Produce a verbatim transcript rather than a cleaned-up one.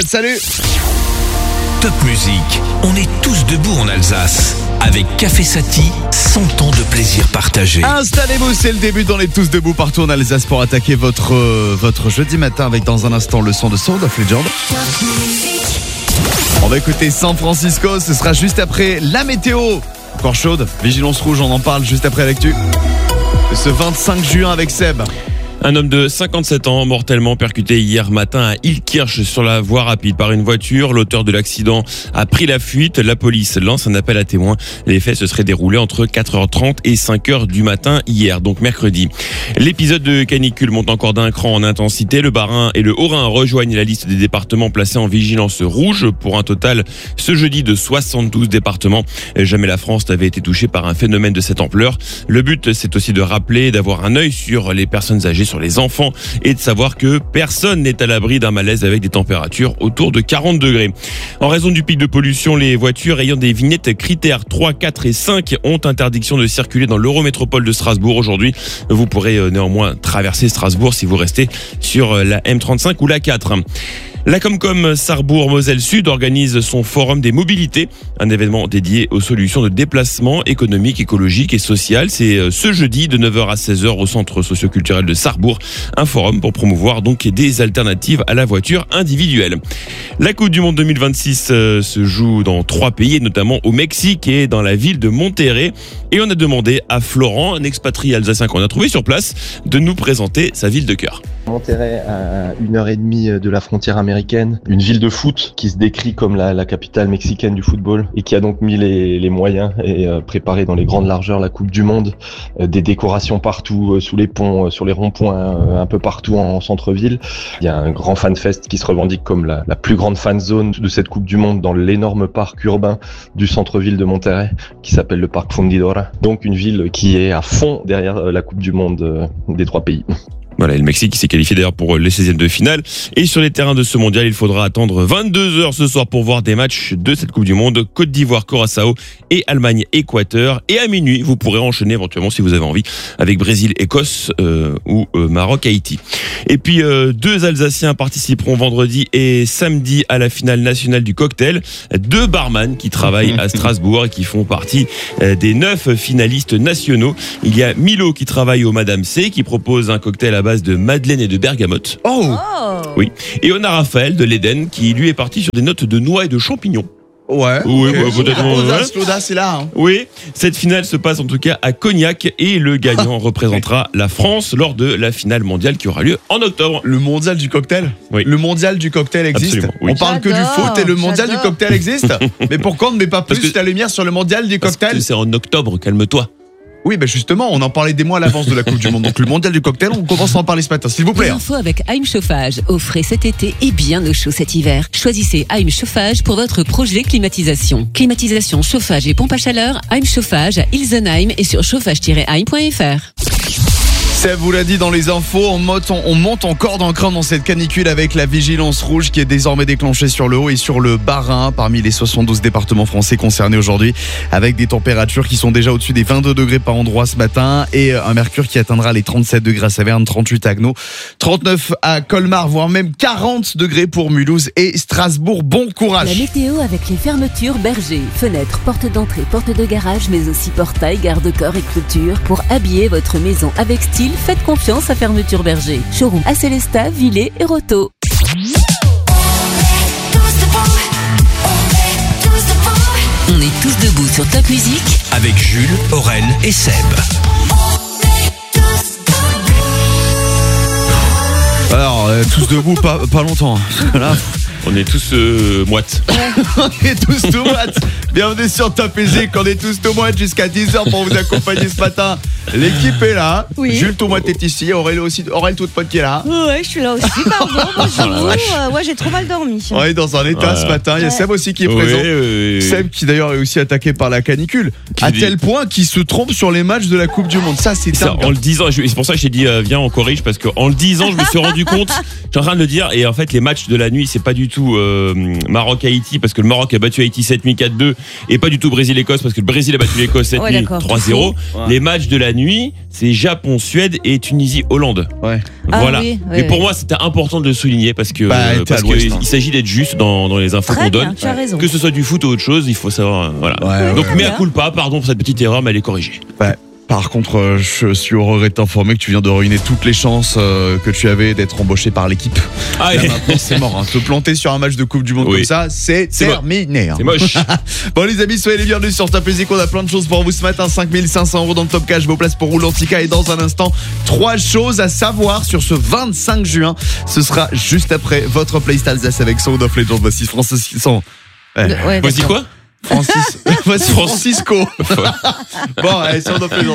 Salut. Top Musique, on est tous debout en Alsace. Avec Café Sati, cent ans de plaisir partagé. Installez-vous, c'est le début dans les Tous Debout partout en Alsace pour attaquer votre, euh, votre jeudi matin avec dans un instant le son de Sound of Legend. On va écouter San Francisco, ce sera juste après la météo. Encore chaude, vigilance rouge, on en parle juste après l'actu. Ce vingt-cinq juin avec Seb. Un homme de cinquante-sept ans mortellement percuté hier matin à Illkirch sur la voie rapide par une voiture. L'auteur de l'accident a pris la fuite. La police lance un appel à témoins. Les faits se seraient déroulés entre quatre heures trente et cinq heures du matin hier, donc mercredi. L'épisode de canicule monte encore d'un cran en intensité. Le Bas-Rhin et le Haut-Rhin rejoignent la liste des départements placés en vigilance rouge pour un total ce jeudi de soixante-douze départements. Jamais la France n'avait été touchée par un phénomène de cette ampleur. Le but, c'est aussi de rappeler, d'avoir un œil sur les personnes âgées, sur les enfants et de savoir que personne n'est à l'abri d'un malaise avec des températures autour de quarante degrés. En raison du pic de pollution, les voitures ayant des vignettes critères trois, quatre et cinq ont interdiction de circuler dans l'Eurométropole de Strasbourg aujourd'hui. Vous pourrez néanmoins traverser Strasbourg si vous restez sur la M trente-cinq ou la quatre. La Comcom Sarrebourg-Moselle Sud organise son forum des mobilités, un événement dédié aux solutions de déplacement économique, écologique et social. C'est ce jeudi de neuf heures à seize heures au centre socioculturel de Sarrebourg, un forum pour promouvoir donc des alternatives à la voiture individuelle. La Coupe du Monde deux mille vingt-six euh, se joue dans trois pays, notamment au Mexique et dans la ville de Monterrey. Et on a demandé à Florent, un expatrié alsacien qu'on a trouvé sur place, de nous présenter sa ville de cœur. Monterrey, à une heure et demie de la frontière américaine, une ville de foot qui se décrit comme la, la capitale mexicaine du football et qui a donc mis les, les moyens et euh, préparé dans les grandes largeurs la Coupe du Monde, euh, des décorations partout, euh, sous les ponts, euh, sur les ronds-points, euh, un peu partout en, en centre-ville. Il y a un grand fanfest qui se revendique comme la, la plus grande fan zone de cette Coupe du Monde dans l'énorme parc urbain du centre-ville de Monterrey qui s'appelle le parc Fundidora. Donc une ville qui est à fond derrière euh, la Coupe du Monde euh, des trois pays. Voilà, et le Mexique qui s'est qualifié d'ailleurs pour les seizièmes de finale. Et sur les terrains de ce mondial, il faudra attendre vingt-deux heures ce soir pour voir des matchs de cette Coupe du Monde. Côte d'Ivoire, Curaçao et Allemagne-Équateur. Et à minuit, vous pourrez enchaîner éventuellement si vous avez envie avec Brésil-Écosse euh, ou euh, Maroc-Haïti. Et puis euh, deux Alsaciens participeront vendredi et samedi à la finale nationale du cocktail. Deux barman qui travaillent à Strasbourg et qui font partie euh, des neuf finalistes nationaux. Il y a Milo qui travaille au Madame C, qui propose un cocktail à base de madeleine et de bergamote. Oh, Oh. Oui. Et on a Raphaël de l'Éden qui lui est parti sur des notes de noix et de champignons. ouais. Oui, Ok. ouais, peut-être, L'audace, ouais. l'audace, c'est là. Hein. Oui, cette finale se passe en tout cas à Cognac et le gagnant représentera la France lors de la finale mondiale qui aura lieu en octobre. Le mondial du cocktail. Oui. Le mondial du cocktail existe. Absolument, oui. On parle que du J'adore, foot et le mondial j'adore. du cocktail existe. Mais pourquoi on ne met pas Parce plus que- la lumière sur le mondial du Parce cocktail? que c'est en octobre, calme-toi. Oui, ben justement, on en parlait des mois à l'avance de la Coupe du Monde. Donc le mondial du cocktail, on commence à en parler ce matin, s'il vous plaît. Des infos avec Heim Chauffage. Au frais cet été et bien au chaud cet hiver. Choisissez Heim Chauffage pour votre projet climatisation. Climatisation, chauffage et pompe à chaleur. Heim Chauffage à Ilsenheim et sur chauffage tiret heim point f r. Seb vous l'a dit dans les infos, on monte, on monte encore d'un cran dans cette canicule avec la vigilance rouge qui est désormais déclenchée sur le Haut et sur le Bas-Rhin parmi les soixante-douze départements français concernés aujourd'hui, avec des températures qui sont déjà au-dessus des vingt-deux degrés par endroit ce matin et un mercure qui atteindra les trente-sept degrés à Saverne, trente-huit à Haguenau, trente-neuf à Colmar, voire même quarante degrés pour Mulhouse et Strasbourg. Bon La courage. météo avec les fermetures Berger. Fenêtres, portes d'entrée, portes de garage, mais aussi portail, garde-corps et clôture. Pour habiller votre maison avec style, faites confiance à Fermeture Berger. Showroom à Célestat, Villers et Roto. On est tous debout sur Top Musique. Avec Jules, Aurel et Seb. Alors, euh, tous debout, pas, pas longtemps. Là, On est tous euh, moites. on est tous tomates. Bienvenue sur Top Musique. On est tous tomates jusqu'à dix heures pour vous accompagner ce matin. L'équipe est là. Oui. Jules Tomate est ici. Aurel aussi. Aurel toute pote qui est là. Ouais, je suis là aussi, pardon. Moi, Oh la j'avoue, vache. euh, ouais, j'ai trop mal dormi. On est dans un état Ouais. ce matin. Il y a Ouais. Seb aussi qui est Oui, présent. oui, oui. Seb qui d'ailleurs est aussi attaqué par la canicule. Qui à dit- tel point qu'il se trompe sur les matchs de la Coupe du Monde. Ça, c'est Ça, dingue. en le disant, je- c'est pour ça que j'ai dit euh, viens on corrige parce qu'en le disant je me suis rendu compte, je suis en train de le dire et en fait les matchs de la nuit c'est pas du tout euh, Maroc-Haïti parce que le Maroc a battu Haïti sept nuit quatre deux et pas du tout Brésil-Écosse parce que le Brésil a battu l'Écosse cette Ouais, nuit d'accord. trois zéro. Ouais. Les matchs de la la nuit, c'est Japon, Suède et Tunisie, Hollande. Ouais. Voilà. Ah oui, oui, Mais pour oui. moi, c'était important de le souligner parce que Bah, euh, t'es parce à l'ouest, que hein. il s'agit d'être juste dans, dans les infos Très qu'on bien, donne. tu as raison. Que ce soit du foot ou autre chose, il faut savoir. euh, Voilà. Ouais, Donc, ouais, mea ouais. culpa, pardon pour cette petite erreur, mais elle est corrigée. Par contre, euh, je suis au regret de t'informer que tu viens de ruiner toutes les chances euh, que tu avais d'être embauché par l'équipe. Ah, Là, maintenant, c'est mort. Hein. Te planter sur un match de Coupe du Monde Oui. comme ça, c'est C'est mo- terminé. hein. c'est moche. Bon, les amis, soyez les bienvenus sur Top Music. On a plein de choses pour vous ce matin. cinq mille cinq cents euros dans le Top Cash, vos places pour Roulantica. Et dans un instant, trois choses à savoir sur ce vingt-cinq juin. Ce sera juste après votre playlist Alsace avec Sound of Legends. Voici Francis. Son... Ouais. Ouais, Voici d'accord. quoi Francis... Voici Francisco. Bon, allez, Sound of Legends.